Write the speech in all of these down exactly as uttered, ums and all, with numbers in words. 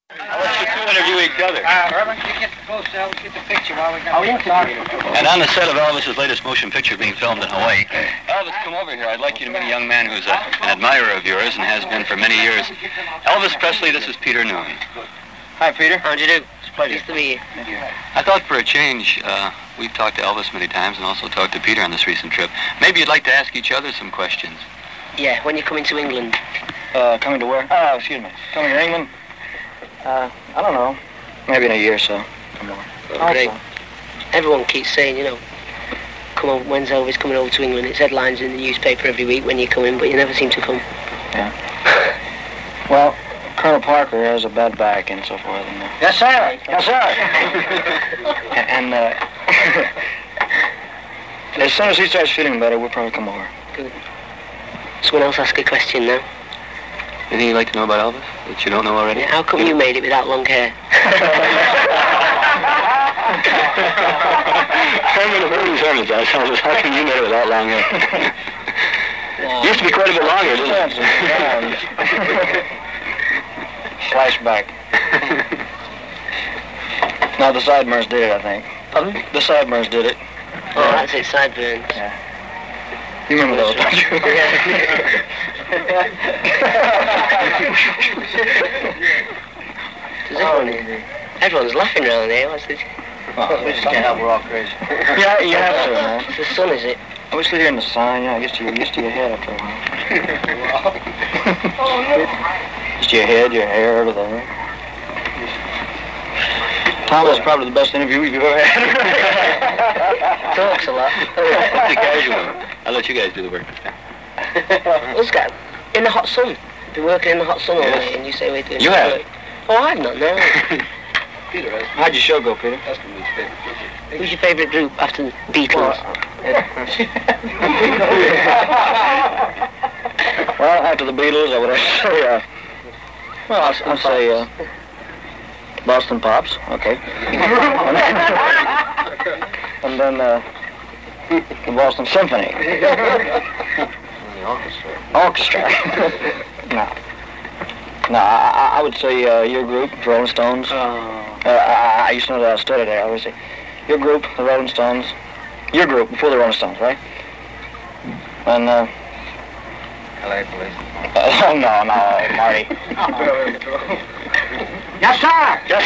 I'll let you two interview each other. Uh, Herman, you get close, uh, get the picture while we got... Oh, yes, sorry. And on the set of Elvis's latest motion picture being filmed in Hawaii, Elvis, come over here. I'd like you to meet a young man who's a, an admirer of yours and has been for many years. Elvis Presley, this is Peter Noone. Hi, Peter. How'd you do? It's a pleasure. Nice to meet you. Thank you. I thought for a change, uh, we've talked to Elvis many times and also talked to Peter on this recent trip. Maybe you'd like to ask each other some questions. Yeah, when you're coming to England. Uh, coming to where? Oh, excuse me. Coming to England? Uh, I don't know. Maybe in a year or so. Or more. Oh, great. Everyone keeps saying, you know, come on, when's Elvis coming over to England? It's headlines in the newspaper every week when you come in, but you never seem to come. Yeah. Well, Colonel Parker has a bad back and so forth. And, uh, yes, sir. Yes, sir. and uh, as soon as he starts feeling better, we'll probably come over. Good. Someone else ask a question now. Anything you'd like to know about Elvis that you don't know already? Yeah, how come you made it without long hair? Herman of Herman's Herman's asked Elvis, how come you made it without long hair? No. Used to be quite a bit longer, didn't it? Flashback. No, the Sideburns did it, I think. Pardon? The Sideburns did it. Oh, that's it, sideburns. Yeah. You remember those, don't you? Does everyone, everyone's laughing around here. What's this? Oh, we just can't help, we're all crazy. Yeah, you have to, man. It's the sun, is it? I wish we here in the sun, you know, I guess you're used to your head after a while. Just your head, your hair, everything. Tom was probably the best interview you've ever had. Talks a lot. It's a casual. I'll let you guys do the work this time. Let's go. In the hot sun. Been working in the hot sun all Yes. day, and you say we're doing You this have. work. Oh, I've not, no. Peter has. How'd your show go, Peter? That's the newspaper. Who's your favourite group after the Beatles? Well, after the Beatles, I would have to say, uh, well, I'll, I'll say, uh, Boston Pops, okay. And then, uh, the Boston Symphony. The orchestra. Orchestra. No. No, I, I would say, uh, your group, the Rolling Stones. Oh. Uh, I, I used to know that I studied there, I always say, your group, the Rolling Stones. Your group, before the Rolling Stones, right? And, uh... L A Police. Uh, no, no, Marty. Yes, sir! Yes,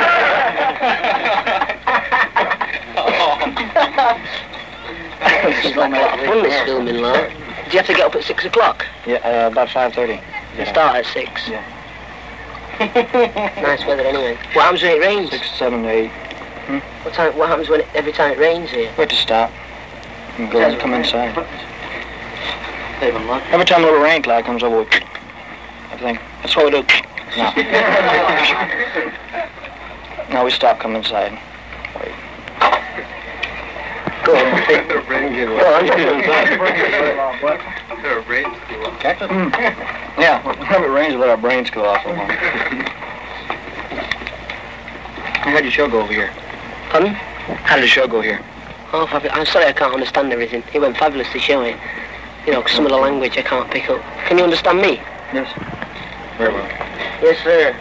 It's like a lot of fun, this filming, like. Do you have to get up at six o'clock? Yeah, uh, about five thirty. You start at six? Yeah. Nice weather anyway. What happens when it rains? Six, seven, eight. What time? What happens when it, every time it rains here? We have to stop and go and come inside. Every time a little rain cloud comes over, we... I think that's what we do. No. No, we stop, come inside. Wait. Go on. Go on. Mm. Yeah, whenever it rains, we let our brains go off. How'd your show go over here? Pardon? How did the show go here? Oh, fabulous. I'm sorry I can't understand everything. It went fabulous to show it. You know, 'cause some of the language I can't pick up. Can you understand me? Yes. Very well. Yes, sir.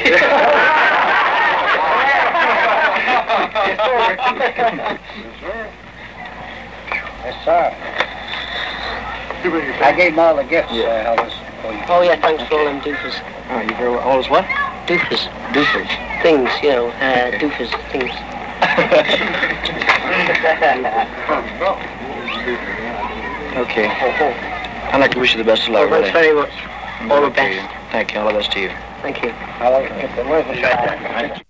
Yes, sir. I gave him all the gifts, yeah. uh, Elvis. Oh, yeah, thanks for all them doofers. Oh, you very well. All is what? Doofers. Doofers. Things, you know, uh, doofers, things. Okay. I'd like to wish you the best of luck. Well, thanks very much. All the best. Thank you. All the best to you. Thank you. I like it.